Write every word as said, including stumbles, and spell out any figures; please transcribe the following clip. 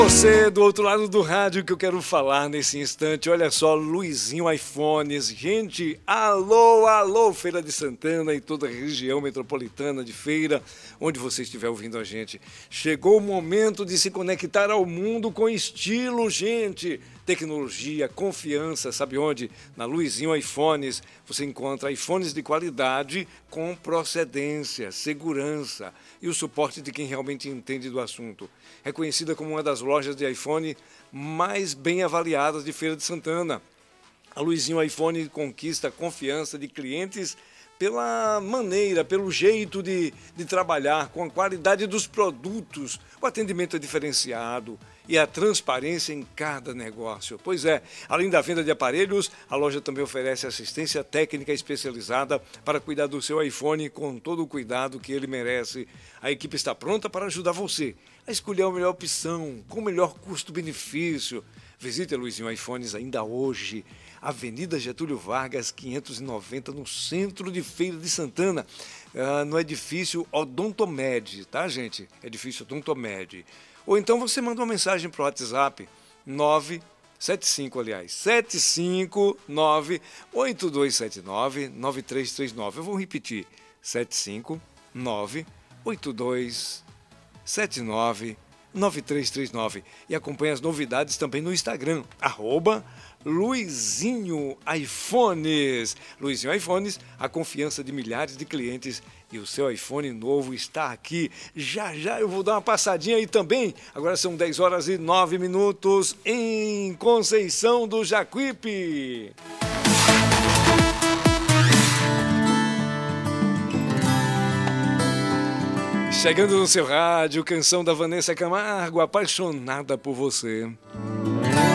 Você do outro lado do rádio que eu quero falar nesse instante, olha só, Luizinho iPhones, gente, alô, alô, Feira de Santana e toda a região metropolitana de Feira, onde você estiver ouvindo a gente. Chegou o momento de se conectar ao mundo com estilo, gente. Tecnologia, confiança, sabe onde? Na Luizinho iPhones, você encontra iPhones de qualidade com procedência, segurança e o suporte de quem realmente entende do assunto. É conhecida como uma das lojas de iPhone mais bem avaliadas de Feira de Santana. A Luizinho iPhone conquista a confiança de clientes pela maneira, pelo jeito de, de trabalhar, com a qualidade dos produtos, o atendimento é diferenciado e a transparência em cada negócio. Pois é, além da venda de aparelhos, a loja também oferece assistência técnica especializada para cuidar do seu iPhone com todo o cuidado que ele merece. A equipe está pronta para ajudar você a escolher a melhor opção, com o melhor custo-benefício. Visite a Luizinho iPhones ainda hoje, Avenida Getúlio Vargas, quinhentos e noventa, no centro de Feira de Santana, uh, no edifício Odontomed, tá, gente? Edifício Odontomed. Ou então você manda uma mensagem para o WhatsApp nove sete cinco, aliás, sete cinco nove, oito dois sete nove, nove três três nove. Eu vou repetir, sete cinco nove, oito dois sete nove, nove três três nove. E acompanhe as novidades também no Instagram, arroba Luizinho iPhones. Luizinho iPhones, a confiança de milhares de clientes, e o seu iPhone novo está aqui. Já já eu vou dar uma passadinha aí também. Agora são dez horas e nove minutos em Conceição do Jacuípe. Chegando no seu rádio, canção da Vanessa Camargo, Apaixonada por Você.